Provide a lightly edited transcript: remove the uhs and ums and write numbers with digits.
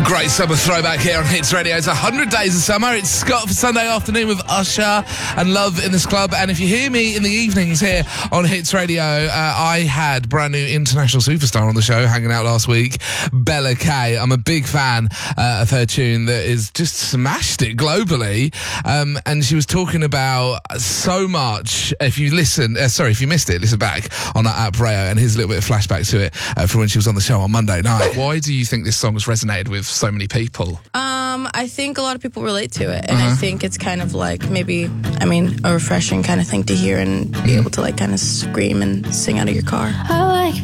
Great summer throwback here on Hits Radio. It's 100 Days of Summer. It's Scott for Sunday afternoon with Usher and Love in this club. And if you hear me in the evenings here on Hits Radio, I had brand new international superstar on the show hanging out last week, Bella Kay. I'm a big fan of her tune that is just smashed it globally. And she was talking about so much. If you missed it, listen back on that app Rayo, and here's a little bit of flashback to it from when she was on the show on Monday night. Why do you think this song has resonated with so many people? I think a lot of people relate to it, and I think it's kind of like a refreshing kind of thing to hear and be able to like kind of scream and sing out of your car. I like